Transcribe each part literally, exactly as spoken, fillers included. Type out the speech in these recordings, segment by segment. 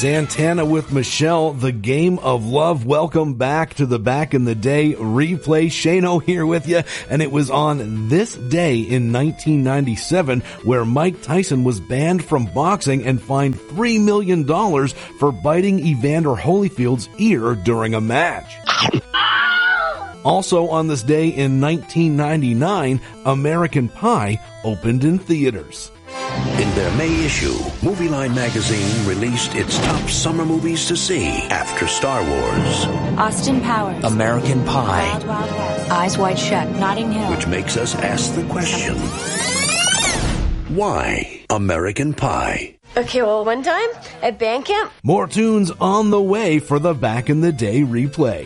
Santana with Michelle, The Game of Love. Welcome back to the Back in the Day replay. Shano here with you. And it was on this day in nineteen ninety-seven where Mike Tyson was banned from boxing and fined three million dollars for biting Evander Holyfield's ear during a match. Also on this day in nineteen ninety-nine, American Pie opened in theaters. In their May issue, Movie Line magazine released its top summer movies to see after Star Wars. Austin Powers. American Pie. Wild Wild West. Eyes Wide Shut. Notting Hill. Which makes us ask the question, why American Pie? Okay, well, one time at band camp. More tunes on the way for the Back in the Day replay.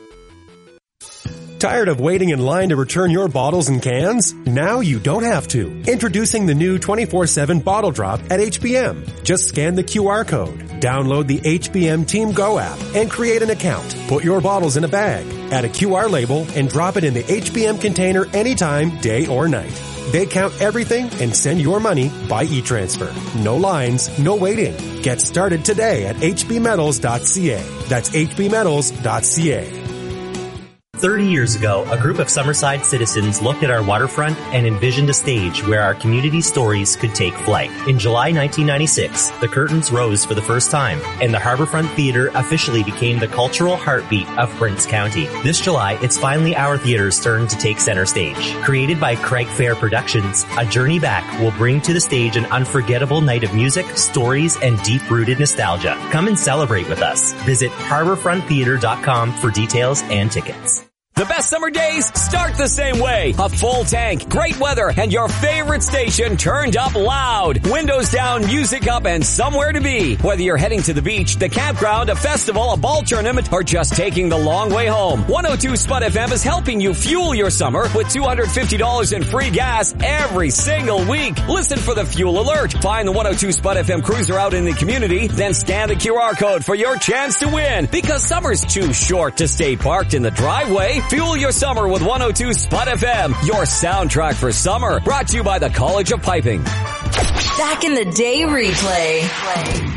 Tired of waiting in line to return your bottles and cans? Now you don't have to. Introducing the new twenty-four seven Bottle Drop at H B M. Just scan the Q R code, download the H B M Team Go app, and create an account. Put your bottles in a bag, add a Q R label, and drop it in the H B M container anytime, day or night. They count everything and send your money by e-transfer. No lines, no waiting. Get started today at h b metals dot c a. That's h b metals dot c a. thirty years ago, a group of Summerside citizens looked at our waterfront and envisioned a stage where our community stories could take flight. In July nineteen ninety-six, the curtains rose for the first time, and the Harborfront Theater officially became the cultural heartbeat of Prince County. This July, it's finally our theater's turn to take center stage. Created by Craig Fair Productions, A Journey Back will bring to the stage an unforgettable night of music, stories, and deep-rooted nostalgia. Come and celebrate with us. Visit harborfront theater dot com for details and tickets. The best summer days start the same way. A full tank, great weather, and your favorite station turned up loud. Windows down, music up, and somewhere to be. Whether you're heading to the beach, the campground, a festival, a ball tournament, or just taking the long way home, one oh two Spud F M is helping you fuel your summer with two hundred fifty dollars in free gas every single week. Listen for the fuel alert. Find the one oh two Spud F M cruiser out in the community, then scan the Q R code for your chance to win. Because summer's too short to stay parked in the driveway. Fuel your summer with one oh two Spud F M, your soundtrack for summer. Brought to you by the College of Piping. Back in the Day replay.